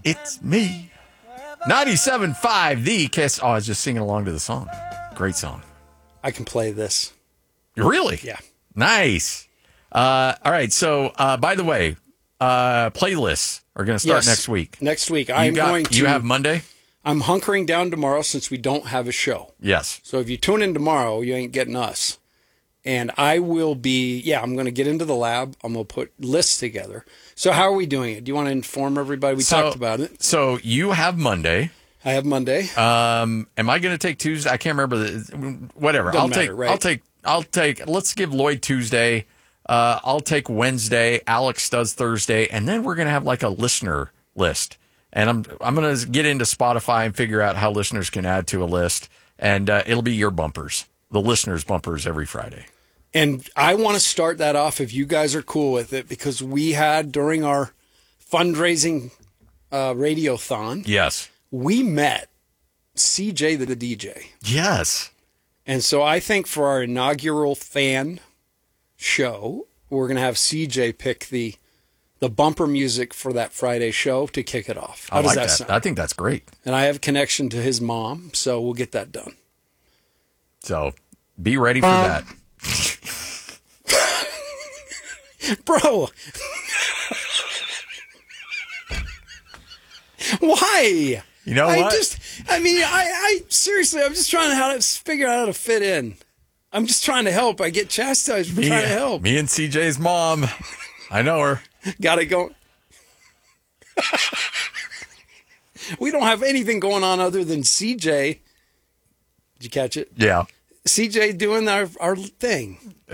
It's me. 97.5, the Kiss. Oh, I was just singing along to the song. Great song. I can play this. Really? Yeah. Nice. All right. So, by the way, playlists are going to start next week. Next week. You have Monday? I'm hunkering down tomorrow since we don't have a show. Yes. So if you tune in tomorrow, you ain't getting us. And I will be, I'm going to get into the lab. I'm going to put lists together. So how are we doing it? Do you want to inform everybody? We talked about it. So you have Monday. I have Monday. Am I going to take Tuesday? I can't remember. Whatever. I'll take. Let's give Lloyd Tuesday. I'll take Wednesday. Alex does Thursday, and then we're going to have like a listener list. And I'm going to get into Spotify and figure out how listeners can add to a list, and it'll be your bumpers, the listeners' bumpers every Friday. And I want to start that off if you guys are cool with it, because we had during our fundraising radiothon. Yes. We met CJ the DJ. Yes. And so I think for our inaugural fan show, we're going to have CJ pick the bumper music for that Friday show to kick it off. How does that sound? I think that's great. And I have a connection to his mom, so we'll get that done. So be ready for that. Bro. Why? You know what? I seriously, I'm just trying to figure out how to fit in. I'm just trying to help. I get chastised for trying to help. Me and CJ's mom. I know her. Got it going. We don't have anything going on other than CJ. Did you catch it? Yeah. CJ doing our thing.